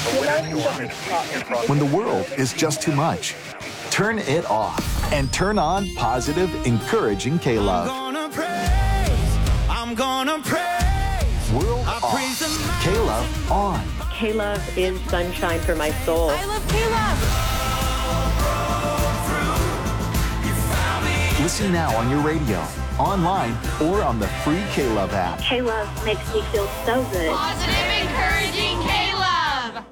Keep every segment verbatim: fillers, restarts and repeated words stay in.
When the world is just too much, turn it off and turn on positive, encouraging K-Love. I'm gonna praise, I'm gonna praise. World I off, praise the man. K-Love on. K-Love is sunshine for my soul. I love K-Love. Listen now on your radio, online, or on the free K-Love app. K-Love makes me feel so good. Positive, encouraging K-Love.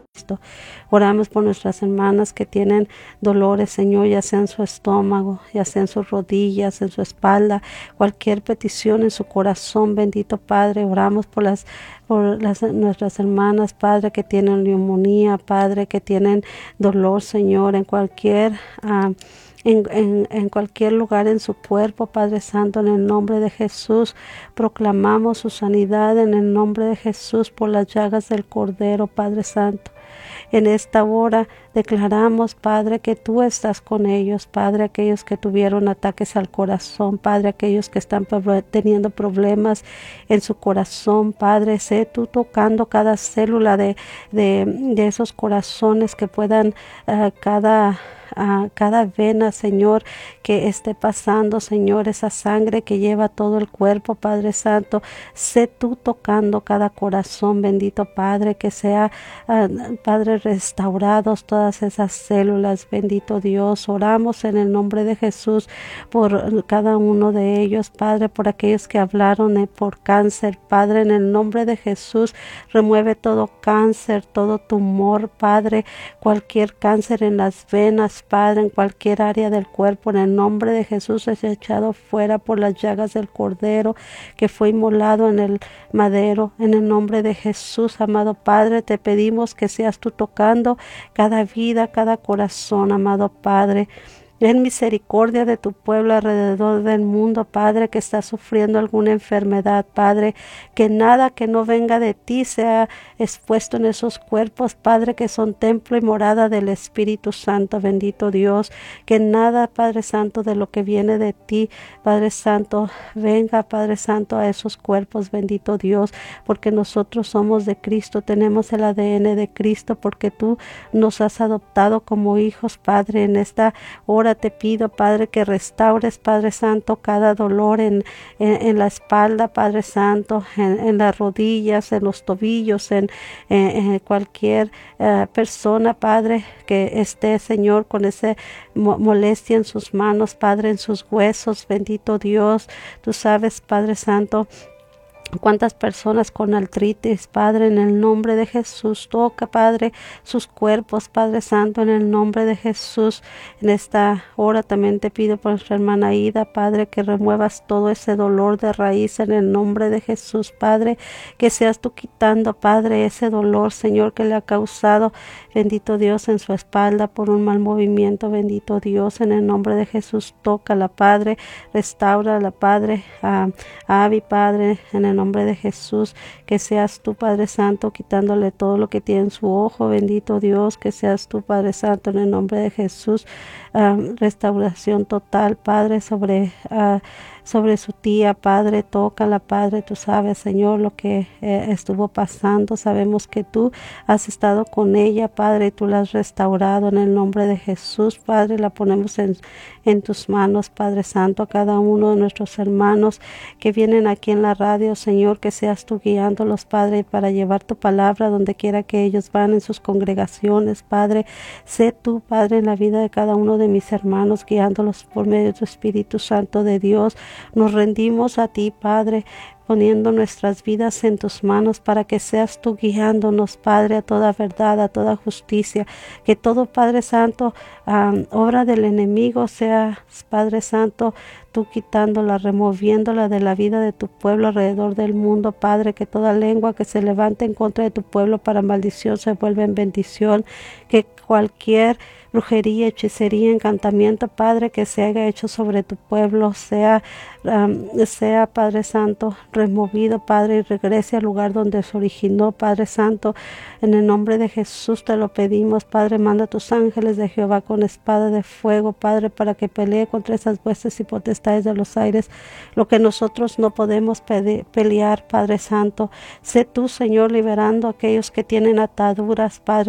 Oramos por nuestras hermanas que tienen dolores, Señor, ya sea en su estómago, ya sea en sus rodillas, en su espalda, cualquier petición en su corazón, bendito Padre. Oramos por las por las, nuestras hermanas, Padre, que tienen neumonía, Padre, que tienen dolor, Señor, en cualquier uh, En, en, en cualquier lugar en su cuerpo, Padre Santo, en el nombre de Jesús, proclamamos su sanidad en el nombre de Jesús por las llagas del Cordero, Padre Santo. En esta hora declaramos, Padre, que tú estás con ellos, Padre, aquellos que tuvieron ataques al corazón, Padre, aquellos que están teniendo problemas en su corazón, Padre, sé tú tocando cada célula de, de, de esos corazones que puedan, uh, cada... a cada vena, Señor, que esté pasando, Señor, esa sangre que lleva todo el cuerpo, Padre Santo, sé tú tocando cada corazón, bendito Padre, que sea, uh, Padre, restaurados todas esas células, bendito Dios. Oramos en el nombre de Jesús por cada uno de ellos, Padre, por aquellos que hablaron eh, por cáncer, Padre, en el nombre de Jesús, remueve todo cáncer, todo tumor, Padre, cualquier cáncer en las venas, Padre, en cualquier área del cuerpo, en el nombre de Jesús es echado fuera por las llagas del Cordero que fue inmolado en el madero. En el nombre de Jesús, amado Padre, te pedimos que seas tú tocando cada vida, cada corazón, amado Padre. Ten misericordia de tu pueblo alrededor del mundo, Padre, que está sufriendo alguna enfermedad, Padre, que nada que no venga de ti sea expuesto en esos cuerpos, Padre, que son templo y morada del Espíritu Santo, bendito Dios, que nada, Padre Santo, de lo que viene de ti, Padre Santo, venga, Padre Santo, a esos cuerpos, bendito Dios, porque nosotros somos de Cristo, tenemos el A D N de Cristo, porque tú nos has adoptado como hijos, Padre. En esta hora te pido, Padre, que restaures, Padre Santo, cada dolor en, en, en la espalda, Padre Santo, en, en las rodillas, en los tobillos, en, en, en cualquier uh, persona, Padre, que esté, Señor, con esa mo- molestia en sus manos, Padre, en sus huesos, bendito Dios. Tú sabes, Padre Santo, cuántas personas con artritis, Padre, en el nombre de Jesús, toca, Padre, sus cuerpos, Padre Santo, en el nombre de Jesús. En esta hora también te pido por nuestra hermana Ida, Padre, que remuevas todo ese dolor de raíz en el nombre de Jesús, Padre, que seas tú quitando, Padre, ese dolor, Señor, que le ha causado, bendito Dios, en su espalda por un mal movimiento, bendito Dios, en el nombre de Jesús, tócala, Padre, restaurala, Padre, a, a Abby, Padre, en el nombre de Jesús, que seas tú, Padre Santo, quitándole todo lo que tiene en su ojo, bendito Dios, que seas tú, Padre Santo, en el nombre de Jesús, uh, restauración total, Padre, sobre uh, sobre su tía, Padre, tócala, Padre, tú sabes, Señor, lo que eh, estuvo pasando, sabemos que tú has estado con ella, Padre, tú la has restaurado en el nombre de Jesús, Padre, la ponemos en, en tus manos, Padre Santo, a cada uno de nuestros hermanos que vienen aquí en la radio, Señor, que seas tú guiándolos, Padre, para llevar tu palabra donde quiera que ellos van en sus congregaciones, Padre, sé tú, Padre, en la vida de cada uno de mis hermanos, guiándolos por medio de tu Espíritu Santo de Dios. Nos rendimos a ti, Padre, poniendo nuestras vidas en tus manos para que seas tú guiándonos, Padre, a toda verdad, a toda justicia, que todo, Padre Santo, um, obra del enemigo sea, Padre Santo, tú quitándola, removiéndola de la vida de tu pueblo alrededor del mundo, Padre, que toda lengua que se levante en contra de tu pueblo para maldición se vuelva en bendición, que cualquier brujería, hechicería, encantamiento, Padre, que se haya hecho sobre tu pueblo, sea, um, sea, Padre Santo, removido, Padre, y regrese al lugar donde se originó, Padre Santo. En el nombre de Jesús te lo pedimos, Padre, manda a tus ángeles de Jehová con espada de fuego, Padre, para que pelee contra esas huestes y potestades de los aires, lo que nosotros no podemos pede- pelear, Padre Santo. Sé tú, Señor, liberando a aquellos que tienen ataduras, Padre